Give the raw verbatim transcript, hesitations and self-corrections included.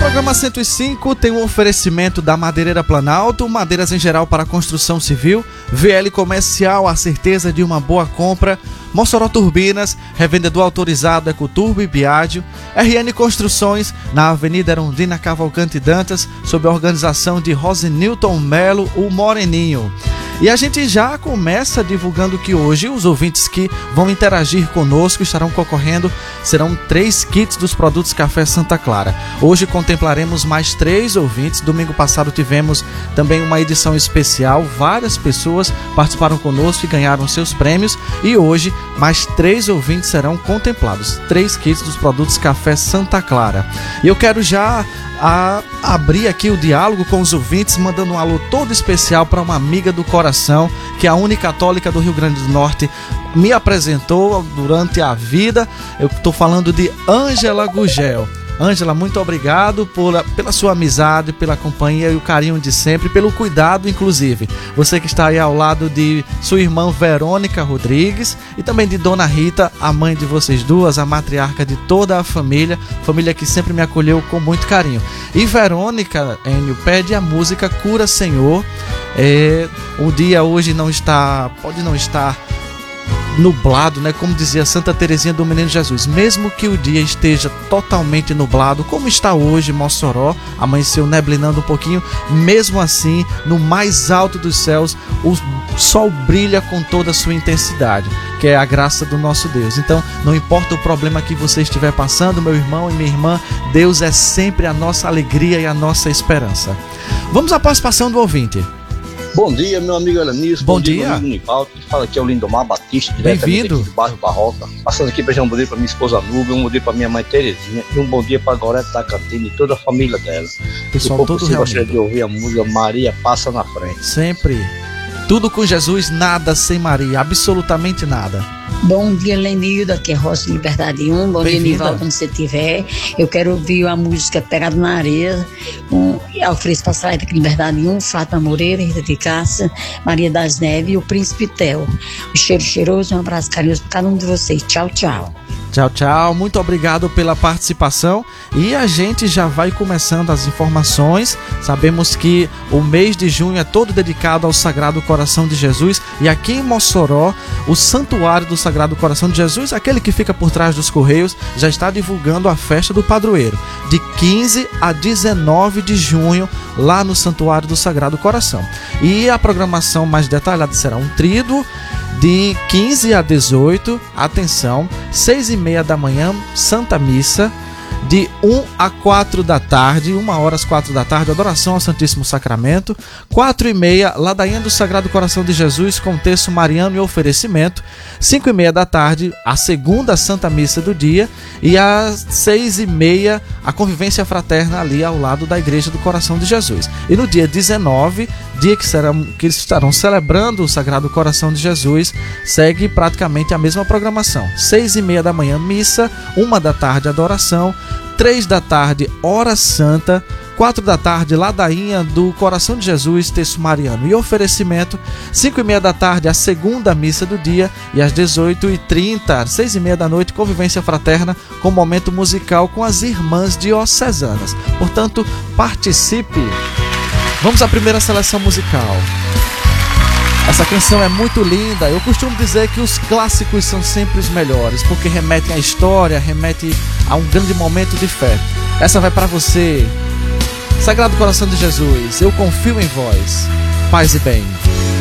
programa cento e cinco tem um oferecimento da Madeireira Planalto, madeiras em geral para construção civil, V L Comercial, a certeza de uma boa compra, Mossoró Turbinas, revendedor autorizado Ecoturbo e Biádio, R N Construções, na Avenida Erundina Cavalcante Dantas, sob a organização de Rosenilton Melo, o Moreninho. E a gente já começa divulgando que hoje os ouvintes que vão interagir conosco estarão concorrendo, serão três kits dos produtos Café Santa Clara. Hoje contemplaremos mais três ouvintes. Domingo passado tivemos também uma edição especial, várias pessoas participaram conosco e ganharam seus prêmios. E hoje mais três ouvintes serão contemplados, três kits dos produtos Café Santa Clara. E eu quero já a abrir aqui o diálogo com os ouvintes, mandando um alô todo especial para uma amiga do coração, que é a Unicatólica do Rio Grande do Norte me apresentou durante a vida. Eu estou falando de Ângela Gugel. Ângela, muito obrigado por, pela sua amizade, pela companhia e o carinho de sempre, pelo cuidado, inclusive. Você que está aí ao lado de sua irmã Verônica Rodrigues e também de Dona Rita, a mãe de vocês duas, a matriarca de toda a família, família que sempre me acolheu com muito carinho. E Verônica, Enio, pede a música Cura Senhor. É, o dia hoje não está, pode não estar nublado, né? Como dizia Santa Teresinha do Menino Jesus, mesmo que o dia esteja totalmente nublado, como está hoje Mossoró, amanheceu neblinando um pouquinho, mesmo assim, no mais alto dos céus, o sol brilha com toda a sua intensidade, que é a graça do nosso Deus. Então, não importa o problema que você estiver passando, meu irmão e minha irmã, Deus é sempre a nossa alegria e a nossa esperança. Vamos à participação do ouvinte. Bom dia, meu amigo Elanice. Bom, Bom dia, meu amigo Nivaldo. Que fala aqui é o Lindomar Batista, diretamente aqui do bairro Barroca. Passando aqui para um bom dia para minha esposa Nubia, um bom dia para minha mãe Terezinha e um bom dia para a Gorete da Cantina e toda a família dela. Pessoal, todo você gostaria de ouvir a música Maria Passa na Frente. Sempre. Tudo com Jesus, nada sem Maria, absolutamente nada. Bom dia, Lenildo, aqui é Rosa Liberdade um. Bom dia, Nivaldo, onde você estiver. Eu quero ouvir a música Pegado na Areia, um, Alfredo Passarada aqui Liberdade um, Fátima Moreira, Rita de Cássia, Maria das Neves e o Príncipe Tel. Um cheiro cheiroso, um abraço carinhoso para cada um de vocês. Tchau, tchau. Tchau, tchau. Muito obrigado pela participação. E a gente já vai começando as informações. Sabemos que o mês de junho é todo dedicado ao Sagrado Coração de Jesus. E aqui em Mossoró, o Santuário do Sagrado Coração de Jesus, aquele que fica por trás dos Correios, já está divulgando a festa do padroeiro, de quinze a dezenove de junho, lá no Santuário do Sagrado Coração. E a programação mais detalhada será um tríduo, de quinze a dezoito, atenção, seis e meia da manhã, Santa Missa, de um a quatro da tarde, uma hora às quatro da tarde, adoração ao Santíssimo Sacramento, quatro e meia, ladainha do Sagrado Coração de Jesus, com texto mariano e oferecimento, cinco e meia da tarde, a segunda Santa Missa do dia, e às seis e meia, a convivência fraterna ali ao lado da Igreja do Coração de Jesus. E no dia dezenove, dia que, serão, que eles estarão celebrando o Sagrado Coração de Jesus, segue praticamente a mesma programação, seis e meia da manhã, missa, uma da tarde, adoração, três da tarde, hora santa, quatro da tarde, ladainha do Coração de Jesus, texto mariano e oferecimento, cinco e meia da tarde, a segunda missa do dia, e às dezoito e trinta, seis e meia da noite, convivência fraterna com momento musical com as irmãs diocesanas. Portanto, participe! Vamos à primeira seleção musical. Essa canção é muito linda. Eu costumo dizer que os clássicos são sempre os melhores, porque remetem à história, remetem a um grande momento de fé. Essa vai para você. Sagrado Coração de Jesus, eu confio em vós. Paz e bem.